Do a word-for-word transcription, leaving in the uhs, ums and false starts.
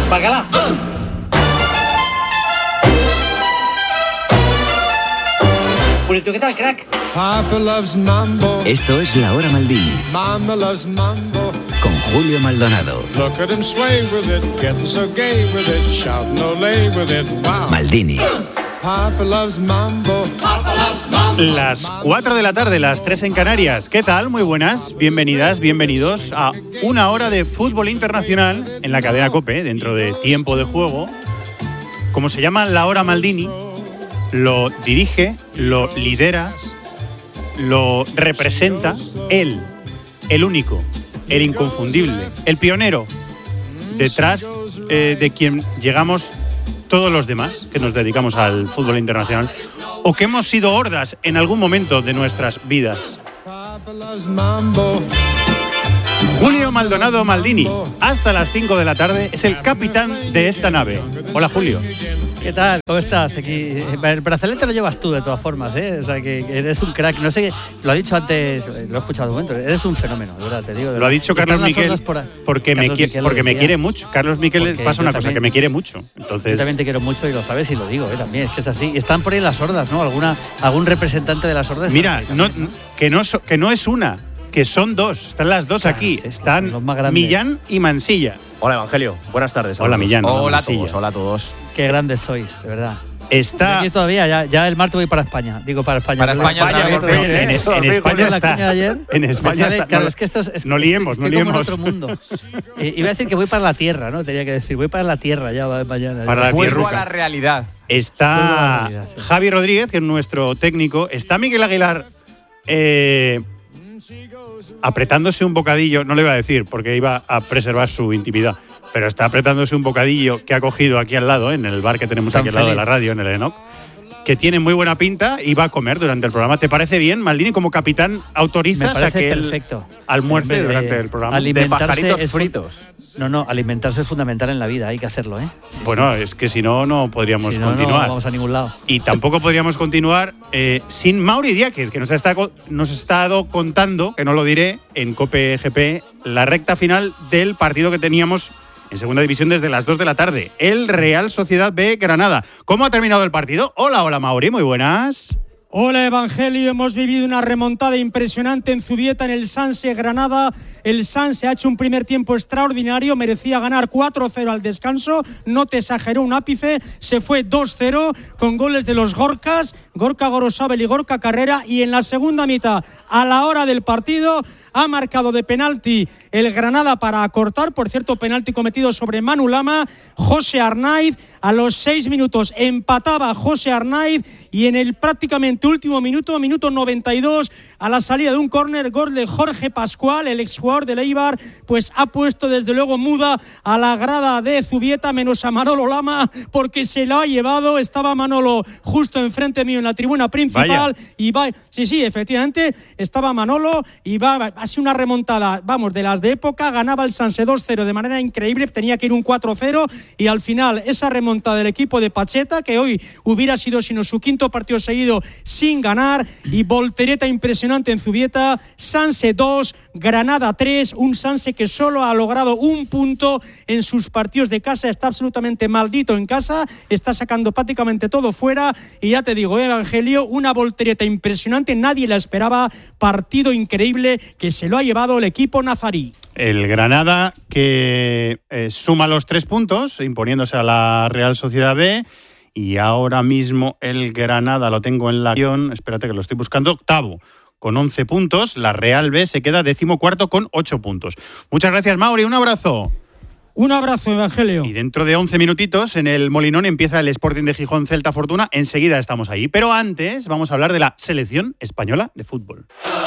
Bacalá. Purito, ¿qué tal, crack? Papa loves mambo. Esto es La Hora Maldini. Mama loves mambo. Con Julio Maldonado. Look at him sway with it, getting so gay with it, shouting olé with it, wow. Maldini. Papa loves mambo. Papa loves mambo. Las cuatro de la tarde, las tres en Canarias. ¿Qué tal? Muy buenas, bienvenidas, bienvenidos a una hora de fútbol internacional en la cadena COPE, dentro de Tiempo de Juego. Como se llama La Hora Maldini, lo dirige, lo lidera, lo representa él, el único, el inconfundible, el pionero, detrás eh, de quien llegamos todos los demás que nos dedicamos al fútbol internacional o que hemos sido hordas en algún momento de nuestras vidas. Papa loves mambo. Julio Maldonado Maldini, hasta las cinco de la tarde, es el capitán de esta nave. Hola, Julio. ¿Qué tal? ¿Cómo estás? Aquí, el brazalete lo llevas tú de todas formas, ¿eh? O sea, que eres un crack. No sé, lo ha dicho antes, lo he escuchado un momento. Eres un fenómeno, de verdad, te digo. De lo ha dicho Carlos Miquel por, porque, Carlos me, quiere, Miquel porque me quiere mucho. Carlos Miquel pasa una cosa, que me quiere mucho. Entonces, yo también te quiero mucho y lo sabes y lo digo, ¿eh? También, es que es así. Están por ahí las hordas, ¿no? ¿Alguna, algún representante de las hordas? Mira, no, que, no, que no es una, que son dos. Están las dos claro, aquí. Sí, Están Millán y Mansilla. Hola, Evangelio. Buenas tardes. Hola, Millán. Hola a todos. Hola a todos. Qué grandes sois, de verdad. Está aquí todavía, ya, ya el martes voy para España. Digo, para España. Para España, España España en, en, en España estás. En España estás. Claro, es que esto es, es no liemos, estoy no liemos. Como en otro mundo. eh, iba a decir que voy para la tierra, ¿no? Tenía que decir, voy para la tierra ya mañana. Para la Vuelvo a la realidad. Está la realidad, sí. Javi Rodríguez, que es nuestro técnico. Está Miguel Aguilar eh, apretándose un bocadillo. No le iba a decir, porque iba a preservar su intimidad. Pero está apretándose un bocadillo que ha cogido aquí al lado, en el bar que tenemos Tan aquí al lado feliz. de la radio, en el Enoch, que tiene muy buena pinta y va a comer durante el programa. ¿Te parece bien, Maldini, como capitán, autorizas a que perfecto. él almuerce de, durante el programa? De pajaritos es fritos. No, no, alimentarse es fundamental en la vida, hay que hacerlo, ¿eh? Sí, bueno, sí. es que si no, no podríamos si no, continuar. No vamos a ningún lado. Y tampoco podríamos continuar eh, sin Mauri Diáquez, que nos ha, estado, nos ha estado contando, que no lo diré, en COPE G P, la recta final del partido que teníamos en segunda división desde las dos de la tarde. El Real Sociedad B Granada. ¿Cómo ha terminado el partido? Hola, hola, Mauri, muy buenas. Hola, Evangelio. Hemos vivido una remontada impresionante en Zubieta, en el Sanse Granada. El Sanse ha hecho un primer tiempo extraordinario, merecía ganar cuatro cero al descanso, no te exageró un ápice, se fue dos cero con goles de los Gorkas, Gorka Gorosabel y Gorka Carrera, y en la segunda mitad, a la hora del partido, ha marcado de penalti el Granada para acortar, por cierto, penalti cometido sobre Manu Lama, José Arnaiz, a los seis minutos empataba José Arnaiz, y en el prácticamente último minuto, minuto noventa y dos, a la salida de un córner, gol de Jorge Pascual, el exjugador del Eibar, pues ha puesto desde luego muda a la grada de Zubieta, menos a Manolo Lama, porque se lo ha llevado. Estaba Manolo justo enfrente mío en la tribuna principal. Vaya. Y va, sí, sí, efectivamente, estaba Manolo y va, ha sido una remontada, vamos, de las de época. Ganaba el Sanse dos cero de manera increíble, tenía que ir un cuatro cero, y al final esa remontada del equipo de Pacheta, que hoy hubiera sido sino su quinto partido seguido sin ganar, y voltereta impresionante en Zubieta. Sanse dos, Granada tres, un Sanse que solo ha logrado un punto en sus partidos de casa, está absolutamente maldito en casa, está sacando prácticamente todo fuera, y ya te digo, Evangelio, una voltereta impresionante, nadie la esperaba, partido increíble que se lo ha llevado el equipo nazarí. El Granada que eh, suma los tres puntos, imponiéndose a la Real Sociedad B. Y ahora mismo el Granada, lo tengo en la acción, espérate que lo estoy buscando, octavo, con once puntos. La Real B se queda decimocuarto con ocho puntos. Muchas gracias, Mauri, un abrazo. Un abrazo, Evangelio. Y dentro de once minutitos, en el Molinón, empieza el Sporting de Gijón Celta Fortuna. Enseguida estamos ahí. Pero antes vamos a hablar de la selección española de fútbol.